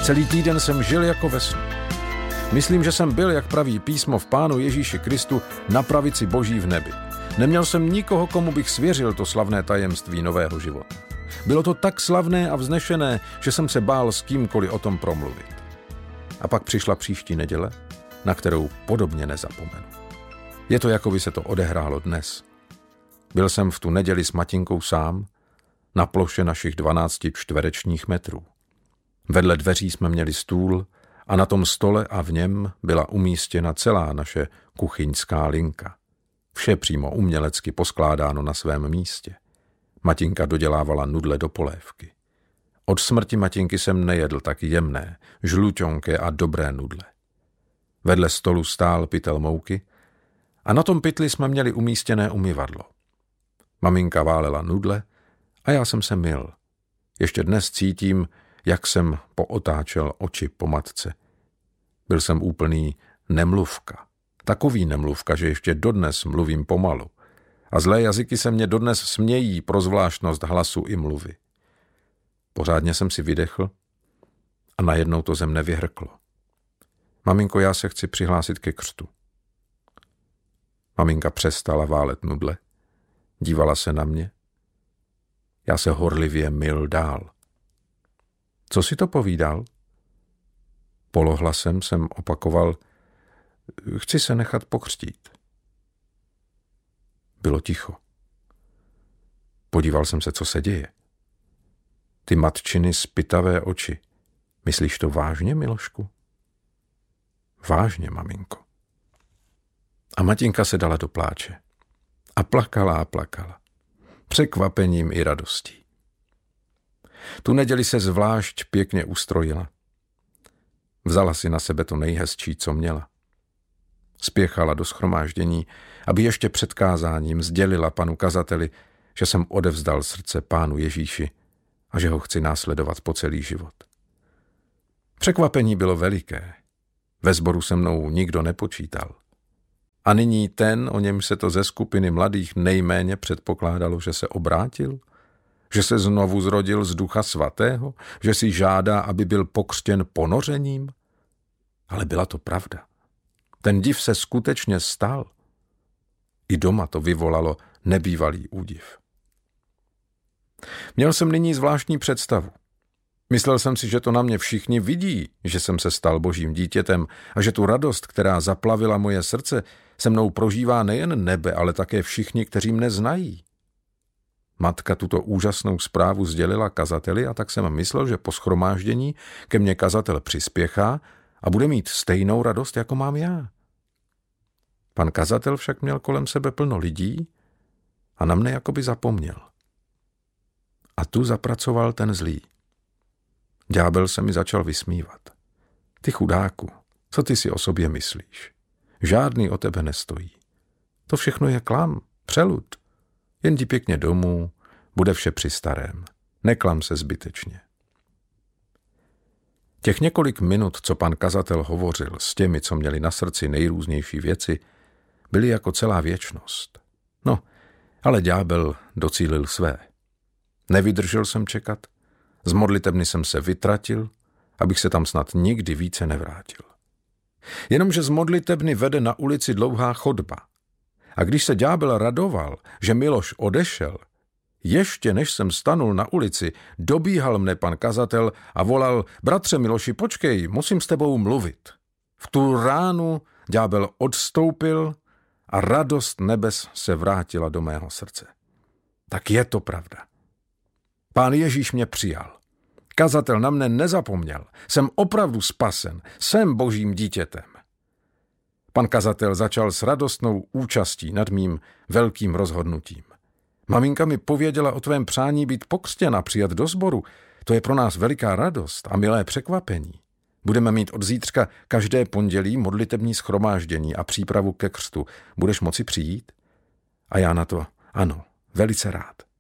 Celý týden jsem žil jako ve snu. Myslím, že jsem byl, jak praví písmo, v Pánu Ježíši Kristu na pravici Boží v nebi. Neměl jsem nikoho, komu bych svěřil to slavné tajemství nového života. Bylo to tak slavné a vznešené, že jsem se bál s kýmkoliv o tom promluvit. A pak přišla příští neděle, na kterou podobně nezapomenu. Je to, jako by se to odehrálo dnes. Byl jsem v tu neděli s Matinkou sám, na ploše našich 12 čtverečních metrů. Vedle dveří jsme měli stůl a na tom stole a v něm byla umístěna celá naše kuchyňská linka. Vše přímo umělecky poskládáno na svém místě. Matinka dodělávala nudle do polévky. Od smrti Matinky jsem nejedl tak jemné, žluťonké a dobré nudle. Vedle stolu stál pytel mouky a na tom pytli jsme měli umístěné umyvadlo. Maminka válela nudle a já jsem se myl. Ještě dnes cítím, jak jsem pootáčel oči po matce. Byl jsem úplný nemluvka. Takový nemluvka, že ještě dodnes mluvím pomalu. A zlé jazyky se mě dodnes smějí pro zvláštnost hlasu i mluvy. Pořádně jsem si vydechl a najednou to ze mne vyhrklo. Maminko, já se chci přihlásit ke křtu. Maminka přestala válet nudle, dívala se na mě. Já se horlivě myl dál. Co si to povídal? Polohlasem jsem opakoval, chci se nechat pokřtít. Bylo ticho. Podíval jsem se, co se děje. Ty matčiny spytavé oči. Myslíš to vážně, Milošku? Vážně, maminko. A Matinka se dala do pláče. A plakala a plakala. Překvapením i radostí. Tu neděli se zvlášť pěkně ustrojila. Vzala si na sebe to nejhezčí, co měla. Spěchala do shromáždění, aby ještě před kázáním sdělila panu kazateli, že jsem odevzdal srdce Pánu Ježíši a že ho chci následovat po celý život. Překvapení bylo veliké. Ve sboru se mnou nikdo nepočítal. A nyní ten, o němž se to ze skupiny mladých nejméně předpokládalo, že se obrátil, že se znovu zrodil z Ducha Svatého, že si žádá, aby byl pokřtěn ponořením. Ale byla to pravda. Ten div se skutečně stal. I doma to vyvolalo nebývalý údiv. Měl jsem nyní zvláštní představu. Myslel jsem si, že to na mě všichni vidí, že jsem se stal Božím dítětem a že tu radost, která zaplavila moje srdce, se mnou prožívá nejen nebe, ale také všichni, kteří mne znají. Matka tuto úžasnou zprávu sdělila kazateli a tak jsem myslel, že po shromáždění ke mně kazatel přispěchá a bude mít stejnou radost, jako mám já. Pan kazatel však měl kolem sebe plno lidí a na mne jakoby zapomněl. A tu zapracoval ten zlý. Ďábel se mi začal vysmívat. Ty chudáku, co ty si o sobě myslíš? Žádný o tebe nestojí. To všechno je klam, přelud. Jen jdi pěkně domů, bude vše při starém. Neklam se zbytečně. Těch několik minut, co pan kazatel hovořil s těmi, co měli na srdci nejrůznější věci, byly jako celá věčnost. No, ale ďábel docílil své. Nevydržel jsem čekat, z modlitebny jsem se vytratil, abych se tam snad nikdy více nevrátil. Jenomže z modlitebny vede na ulici dlouhá chodba. A když se ďábel radoval, že Miloš odešel, ještě než jsem stanul na ulici, dobíhal mne pan kazatel a volal, bratře Miloši, počkej, musím s tebou mluvit. V tu ránu ďábel odstoupil a radost nebes se vrátila do mého srdce. Tak je to pravda. Pán Ježíš mě přijal. Kazatel na mne nezapomněl. Jsem opravdu spasen. Jsem Božím dítětem. Pan kazatel začal s radostnou účastí nad mým velkým rozhodnutím. Maminka mi pověděla o tvém přání být pokřtěn a přijat do sboru. To je pro nás veliká radost a milé překvapení. Budeme mít od zítřka každé pondělí modlitební shromáždění a přípravu ke křtu. Budeš moci přijít? A já na to, ano, velice rád.